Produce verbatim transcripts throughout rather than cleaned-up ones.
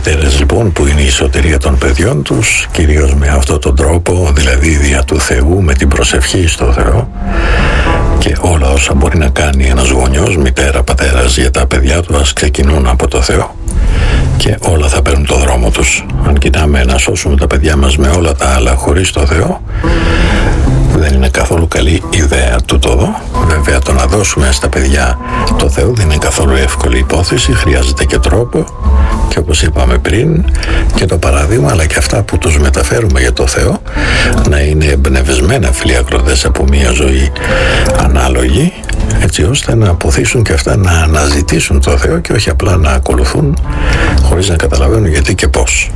μητέρες λοιπόν που είναι η σωτηρία των παιδιών τους, κυρίως με αυτόν τον τρόπο, δηλαδή δια του Θεού, με την προσευχή στο Θεό και όλα όσα μπορεί να κάνει ένας γονιός, μητέρα, πατέρας για τα παιδιά του, ας ξεκινούν από το Θεό και όλα θα παίρνουν το δρόμο τους. Αν κοιτάμε να σώσουμε τα παιδιά μας με όλα τα άλλα χωρίς το Θεό, δεν είναι καθόλου καλή ιδέα τούτο εδώ. Βέβαια το να δώσουμε στα παιδιά το Θεό δεν είναι καθόλου εύκολη υπόθεση, χρειάζεται και τρόπο και όπως είπαμε πριν και το παράδειγμα αλλά και αυτά που τους μεταφέρουμε για το Θεό να είναι εμπνευσμένα, φίλοι ακροατές, από μια ζωή ανάλογη, έτσι ώστε να αποθήσουν και αυτά να αναζητήσουν το Θεό και όχι απλά να ακολουθούν χωρίς να καταλαβαίνουν γιατί και πώς.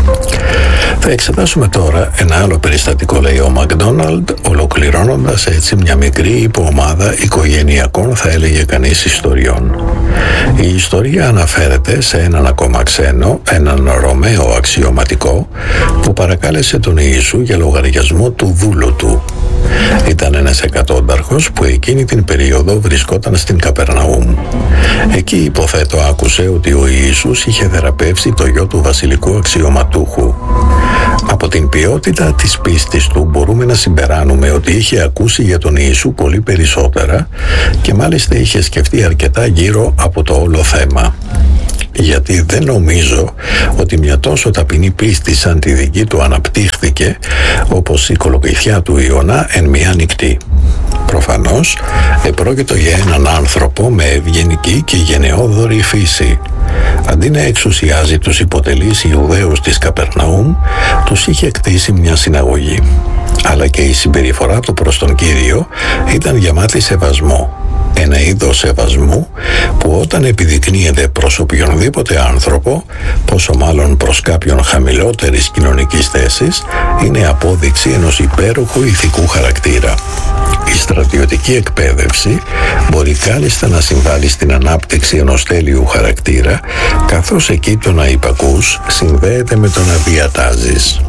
Θα εξετάσουμε τώρα ένα άλλο περιστατικό, λέει ο Μακδόναλντ, ολοκληρώνοντας έτσι μια μικρή υποομάδα οικογενειακών, θα έλεγε κανείς, ιστοριών. Η ιστορία αναφέρεται σε έναν ακόμα ξένο, έναν Ρωμαίο αξιωματικό, που παρακάλεσε τον Ιησού για λογαριασμό του δούλου του. Ήταν ένας εκατόνταρχος που εκείνη την περίοδο βρισκόταν στην Καπερναούμ. Εκεί υποθέτω άκουσε ότι ο Ιησούς είχε θεραπεύσει το γιο του βασιλικού αξιωματούχου. Από την ποιότητα της πίστης του μπορούμε να συμπεράνουμε ότι είχε ακούσει για τον Ιησού πολύ περισσότερα και μάλιστα είχε σκεφτεί αρκετά γύρω από το όλο θέμα. Γιατί δεν νομίζω ότι μια τόσο ταπεινή πίστη σαν τη δική του αναπτύχθηκε όπως η κολοκυθιά του Ιωνά εν μια νυχτή. Προφανώς επρόκειτο για έναν άνθρωπο με ευγενική και γενναιόδορη φύση. Αντί να εξουσιάζει τους υποτελείς Ιουδαίους της Καπερναούμ, τους είχε κτίσει μια συναγωγή. Αλλά και η συμπεριφορά του προς τον Κύριο ήταν γεμάτη σεβασμό. Ένα είδος σεβασμού που όταν επιδεικνύεται προς οποιονδήποτε άνθρωπο, πόσο μάλλον προς κάποιον χαμηλότερης κοινωνικής θέσης, είναι απόδειξη ενός υπέροχου ηθικού χαρακτήρα. Η στρατιωτική εκπαίδευση μπορεί κάλλιστα να συμβάλλει στην ανάπτυξη ενός τέλειου χαρακτήρα, καθώς εκεί το να υπακούς συνδέεται με το να διατάζεις.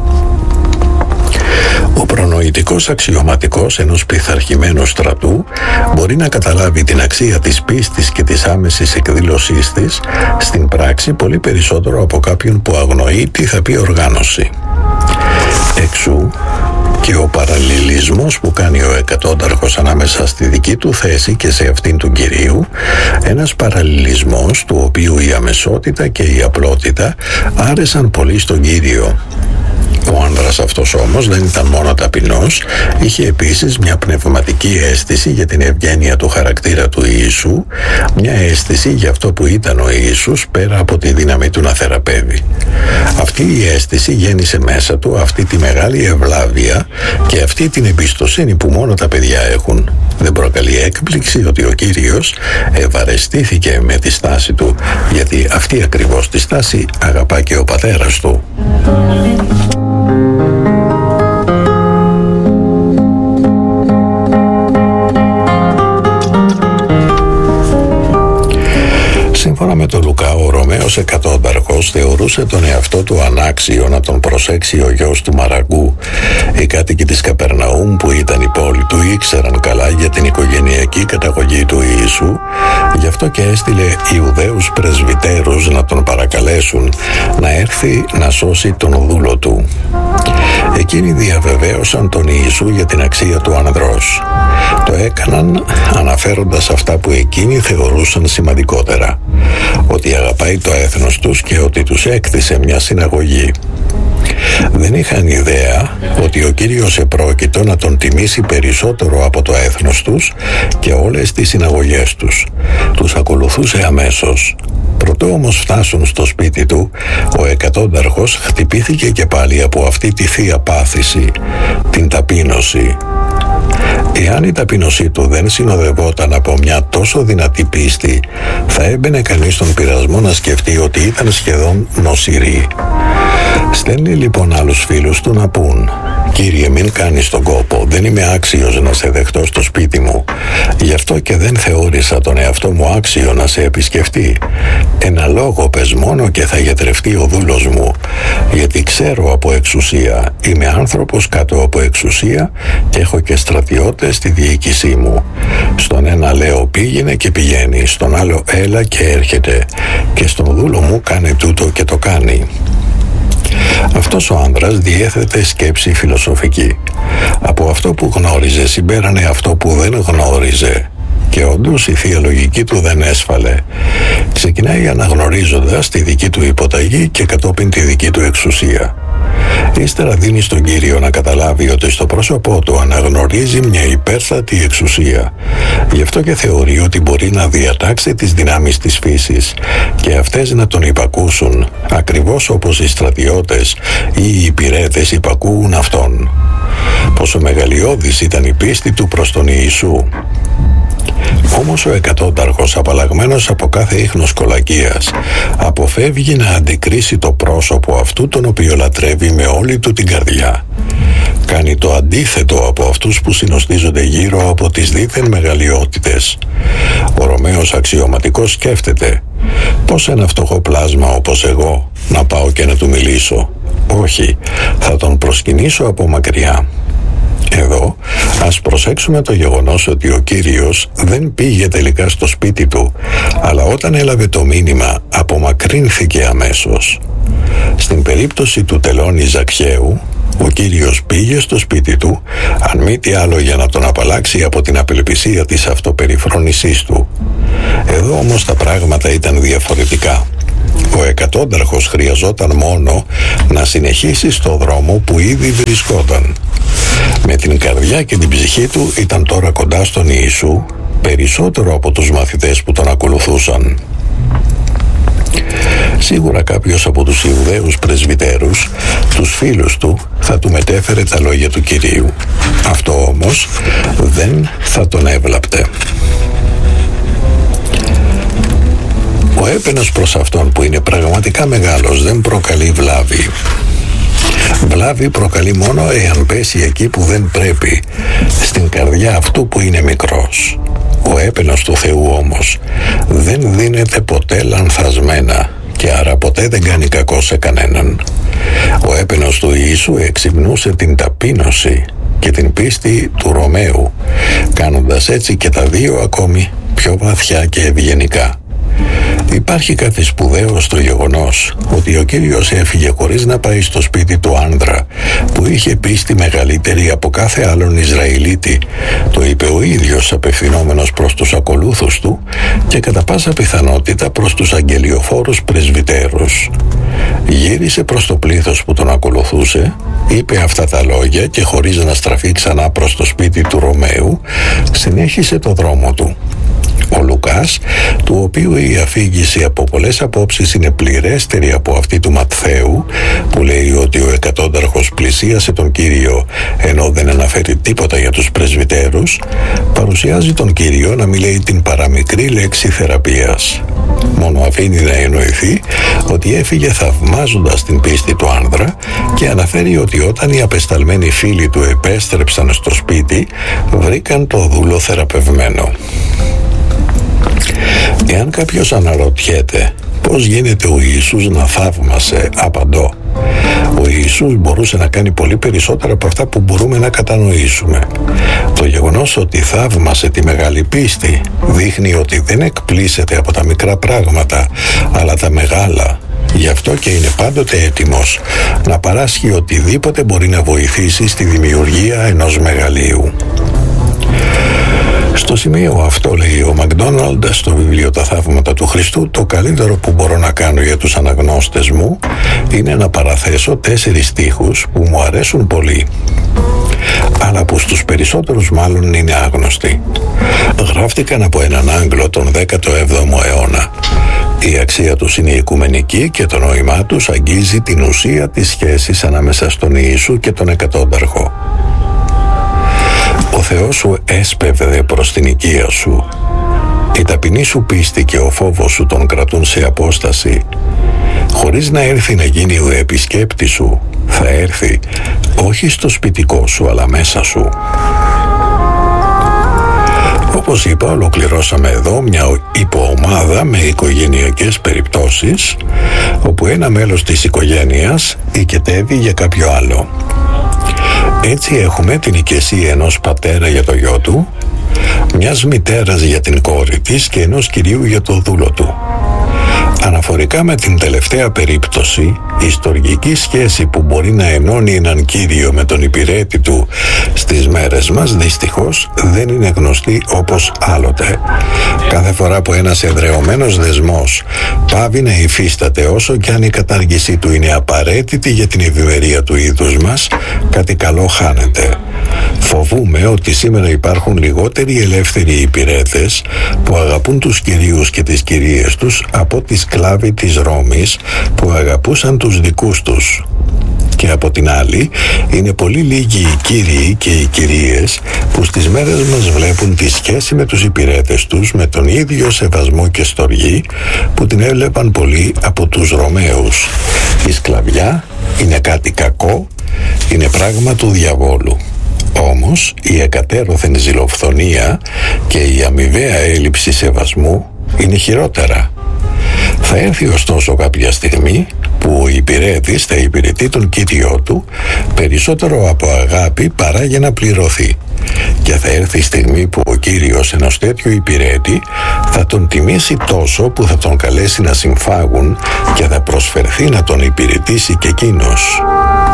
Ο προνοητικός αξιωματικός ενός πειθαρχημένου στρατού μπορεί να καταλάβει την αξία της πίστης και της άμεσης εκδήλωσής της στην πράξη πολύ περισσότερο από κάποιον που αγνοεί τι θα πει οργάνωση. Εξού και ο παραλληλισμός που κάνει ο εκατόνταρχος ανάμεσα στη δική του θέση και σε αυτήν του Κυρίου, ένας παραλληλισμός του οποίου η αμεσότητα και η απλότητα άρεσαν πολύ στον Κύριο. Ο άνδρας αυτός όμως δεν ήταν μόνο ταπεινός, είχε επίσης μια πνευματική αίσθηση για την ευγένεια του χαρακτήρα του Ιησού, μια αίσθηση για αυτό που ήταν ο Ιησούς πέρα από τη δύναμη του να θεραπεύει. Αυτή η αίσθηση γέννησε μέσα του αυτή τη μεγάλη ευλάβεια και αυτή την εμπιστοσύνη που μόνο τα παιδιά έχουν. Δεν προκαλεί έκπληξη ότι ο Κύριος ευαρεστήθηκε με τη στάση του, γιατί αυτή ακριβώς τη στάση αγαπά και ο πατέρας του. Σύμφωνα με τον Λουκά, ο Ρωμαίος εκατόνταρχος θεωρούσε τον εαυτό του ανάξιο να τον προσέξει ο γιος του Μαραγκού. Οι κάτοικοι της Καπερναούμ που ήταν η πόλη του ήξεραν καλά για την οικογενειακή καταγωγή του Ιησού, γι' αυτό και έστειλε Ιουδαίους πρεσβυτέρους να τον παρακαλέσουν να έρθει να σώσει τον δούλο του. Εκείνοι διαβεβαίωσαν τον Ιησού για την αξία του ανδρός. Το έκαναν αναφέροντας αυτά που εκείνοι θεωρούσαν σημαντικότερα, ότι αγαπάει το έθνος τους και ότι τους έκτισε μια συναγωγή. Δεν είχαν ιδέα ότι ο Κύριος επρόκειτο να τον τιμήσει περισσότερο από το έθνος τους και όλες τις συναγωγές τους. Τους ακολουθούσε αμέσως. Προτού όμως φτάσουν στο σπίτι του, ο εκατόνταρχος χτυπήθηκε και πάλι από αυτή τη θεία πάθηση, την ταπείνωση. Εάν η ταπείνωσή του δεν συνοδευόταν από μια τόσο δυνατή πίστη, θα έμπαινε κανείς στον πειρασμό να σκεφτεί ότι ήταν σχεδόν νοσηρή. Στέλνει λοιπόν άλλους φίλους του να πούν: «Κύριε, μην κάνεις τον κόπο, δεν είμαι άξιος να σε δεχτώ στο σπίτι μου. Γι' αυτό και δεν θεώρησα τον εαυτό μου άξιο να σε επισκεφτεί. Ένα λόγο πες μόνο και θα γιατρευτεί ο δούλος μου, γιατί ξέρω από εξουσία, είμαι άνθρωπος κάτω από εξουσία και έχω και στρατιώτες στη διοίκησή μου. Στον ένα λέω πήγαινε και πηγαίνει, στον άλλο έλα και έρχεται, και στον δούλο μου μου, κάνε τούτο και το κάνει. Αυτός ο άνδρας διέθετε σκέψη φιλοσοφική. Από αυτό που γνώριζε συμπέρανε αυτό που δεν γνώριζε. Και όντως η θεία λογική του δεν έσφαλε. Ξεκινάει αναγνωρίζοντας τη δική του υποταγή και κατόπιν τη δική του εξουσία. Ύστερα δίνει στον Κύριο να καταλάβει ότι στο πρόσωπό του αναγνωρίζει μια υπέρστατη εξουσία. Γι' αυτό και θεωρεί ότι μπορεί να διατάξει τις δυνάμεις της φύσης και αυτές να τον υπακούσουν, ακριβώς όπως οι στρατιώτες ή οι υπηρέτες υπακούουν αυτόν. Πόσο μεγαλειώδης ήταν η πίστη του προς τον Ιησού. Όμως ο εκατόνταρχος, απαλλαγμένος από κάθε ίχνος κολακίας, αποφεύγει να αντικρίσει το πρόσωπο αυτού τον οποίο λατρεύει με όλη του την καρδιά. Κάνει το αντίθετο από αυτούς που συνοστίζονται γύρω από τις δίθεν μεγαλειότητες. Ο Ρωμαίος αξιωματικός σκέφτεται: πώς ένα φτωχό πλάσμα όπως εγώ να πάω και να του μιλήσω? Όχι, θα τον προσκυνήσω από μακριά. Εδώ ας προσέξουμε το γεγονός ότι ο Κύριος δεν πήγε τελικά στο σπίτι του, αλλά όταν έλαβε το μήνυμα απομακρύνθηκε αμέσως. Στην περίπτωση του τελώνη Ζακχαίου, ο Κύριος πήγε στο σπίτι του, αν μη τι άλλο για να τον απαλλάξει από την απελπισία της αυτοπεριφρόνησής του. Εδώ όμως τα πράγματα ήταν διαφορετικά. Ο εκατόνταρχος χρειαζόταν μόνο να συνεχίσει στο δρόμο που ήδη βρισκόταν. Με την καρδιά και την ψυχή του ήταν τώρα κοντά στον Ιησού, περισσότερο από τους μαθητές που τον ακολουθούσαν. Σίγουρα κάποιος από τους Ιουδαίους πρεσβυτέρους, τους φίλους του, θα του μετέφερε τα λόγια του Κυρίου. Αυτό όμως δεν θα τον έβλαπτε. Ο έπαινος προς αυτόν που είναι πραγματικά μεγάλος δεν προκαλεί βλάβη. Βλάβη προκαλεί μόνο εάν πέσει εκεί που δεν πρέπει, στην καρδιά αυτού που είναι μικρός. Ο έπαινος του Θεού όμως δεν δίνεται ποτέ λανθασμένα και άρα ποτέ δεν κάνει κακό σε κανέναν. Ο έπαινος του Ιησού εξυμνούσε την ταπείνωση και την πίστη του Ρωμαίου, κάνοντας έτσι και τα δύο ακόμη πιο βαθιά και ευγενικά. Υπάρχει κάτι σπουδαίο στο γεγονός ότι ο Κύριος έφυγε χωρίς να πάει στο σπίτι του άνδρα που είχε πίστη μεγαλύτερη από κάθε άλλον Ισραηλίτη. Το είπε ο ίδιος απευθυνόμενος προς τους ακολούθους του και κατά πάσα πιθανότητα προς τους αγγελιοφόρους πρεσβυτέρους. Γύρισε προς το πλήθος που τον ακολουθούσε, είπε αυτά τα λόγια και χωρίς να στραφεί ξανά προς το σπίτι του Ρωμαίου, συνέχισε το δρόμο του. Ο Λουκάς, του οποίου η αφήγηση από πολλές απόψεις είναι πληρέστερη από αυτή του Ματθαίου, που λέει ότι ο εκατόνταρχος πλησίασε τον Κύριο ενώ δεν αναφέρει τίποτα για τους πρεσβυτέρους, παρουσιάζει τον Κύριο να μιλάει την παραμικρή λέξη θεραπείας. Μόνο αφήνει να εννοηθεί ότι έφυγε θαυμάζοντας την πίστη του άνδρα και αναφέρει ότι όταν οι απεσταλμένοι φίλοι του επέστρεψαν στο σπίτι, βρήκαν το δούλο θεραπευμένο. Εάν κάποιος αναρωτιέται πώς γίνεται ο Ιησούς να θαύμασε, απαντώ: ο Ιησούς μπορούσε να κάνει πολύ περισσότερα από αυτά που μπορούμε να κατανοήσουμε. Το γεγονός ότι θαύμασε τη μεγάλη πίστη δείχνει ότι δεν εκπλήσεται από τα μικρά πράγματα, αλλά τα μεγάλα. Γι' αυτό και είναι πάντοτε έτοιμος να παράσχει οτιδήποτε μπορεί να βοηθήσει στη δημιουργία ενός μεγαλείου. Στο σημείο αυτό, λέει ο Μακδόναλντ στο βιβλίο «Τα θαύματα του Χριστού», το καλύτερο που μπορώ να κάνω για τους αναγνώστες μου είναι να παραθέσω τέσσερις στίχους που μου αρέσουν πολύ, αλλά που στους περισσότερους μάλλον είναι άγνωστοι. Γράφτηκαν από έναν Άγγλο τον δέκατο έβδομο αιώνα. Η αξία τους είναι οικουμενική και το νόημά τους αγγίζει την ουσία της σχέσης ανάμεσα στον Ιησού και τον εκατόνταρχο. Ο Θεός σου έσπευδε προς την οικία σου. Η ταπεινή σου πίστη και ο φόβος σου τον κρατούν σε απόσταση. Χωρίς να έρθει να γίνει ο επισκέπτης σου, θα έρθει όχι στο σπιτικό σου αλλά μέσα σου. Όπως είπα, ολοκληρώσαμε εδώ μια υποομάδα με οικογενειακές περιπτώσεις, όπου ένα μέλος της οικογένειας οικετεύει για κάποιο άλλο. Έτσι έχουμε την οικεσία ενός πατέρα για το γιο του, μιας μητέρας για την κόρη της και ενός κυρίου για το δούλο του. Αναφορικά με την τελευταία περίπτωση, η στοργική σχέση που μπορεί να ενώνει έναν κύριο με τον υπηρέτη του στις μέρες μας δυστυχώς δεν είναι γνωστή όπως άλλοτε. Κάθε φορά που ένας εδρεωμένος δεσμός πάβει να υφίσταται, όσο κι αν η κατάργησή του είναι απαραίτητη για την ευημερία του είδους μας, κάτι καλό χάνεται. Φοβούμαι ότι σήμερα υπάρχουν λιγότεροι ελεύθεροι υπηρέτες που αγαπούν τους κυρίους και τις κυρίες τους από τις σκλάβοι της Ρώμης που αγαπούσαν τους δικούς τους. Και από την άλλη, είναι πολύ λίγοι οι κύριοι και οι κυρίες που στις μέρες μας βλέπουν τη σχέση με τους υπηρέτες τους με τον ίδιο σεβασμό και στοργή που την έβλεπαν πολλοί από τους Ρωμαίους. Η σκλαβιά είναι κάτι κακό, είναι πράγμα του διαβόλου. Όμως η εκατέρωθεν ζηλοφθονία και η αμοιβαία έλλειψη σεβασμού είναι χειρότερα. Θα έρθει ωστόσο κάποια στιγμή που ο υπηρέτης θα υπηρετεί τον κύριο του περισσότερο από αγάπη παρά για να πληρωθεί. Και θα έρθει η στιγμή που ο κύριος ενός τέτοιου υπηρέτη θα τον τιμήσει τόσο που θα τον καλέσει να συμφάγουν και θα προσφερθεί να τον υπηρετήσει και εκείνος.